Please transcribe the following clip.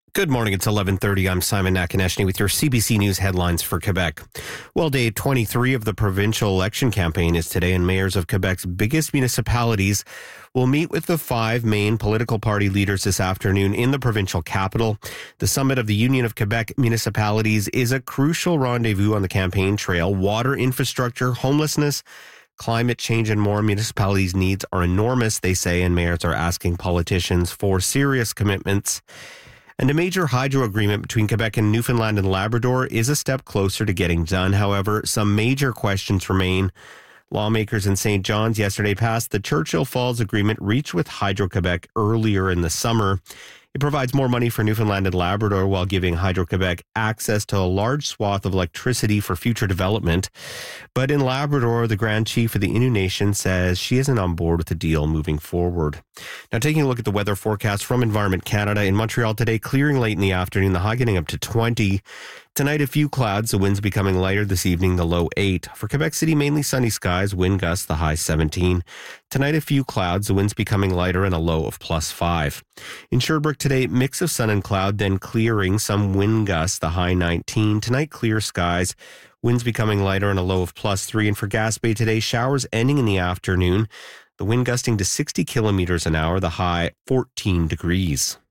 Good morning. It's 11:30. I'm Simon Nakaneshny with your CBC News headlines for Quebec. Well, day 23 of the provincial election campaign is today, and mayors of Quebec's biggest municipalities will meet with the five main political party leaders this afternoon in the provincial capital. The summit of the Union of Quebec Municipalities is a crucial rendezvous on the campaign trail. Water infrastructure, homelessness, climate change, and more. Municipalities' needs are enormous, they say, and mayors are asking politicians for serious commitments. And a major hydro agreement between Quebec and Newfoundland and Labrador is a step closer to getting done. However, some major questions remain. Lawmakers in St. John's yesterday passed the Churchill Falls Agreement reached with Hydro-Quebec earlier in the summer. It provides more money for Newfoundland and Labrador while giving Hydro-Quebec access to a large swath of electricity for future development. But in Labrador, the Grand Chief of the Innu Nation says she isn't on board with the deal moving forward. Now, taking a look at the weather forecast from Environment Canada. In Montreal today, clearing late in the afternoon, the high getting up to 20. Tonight, a few clouds, the winds becoming lighter this evening, the low 8. For Quebec City, mainly sunny skies, wind gusts, the high 17. Tonight, a few clouds, the winds becoming lighter and a low of +5. In Sherbrooke today, mix of sun and cloud, then clearing, some wind gusts, the high 19. Tonight, clear skies, winds becoming lighter and a low of +3. And for Gaspé today, showers ending in the afternoon, the wind gusting to 60 kilometers an hour, the high 14 degrees.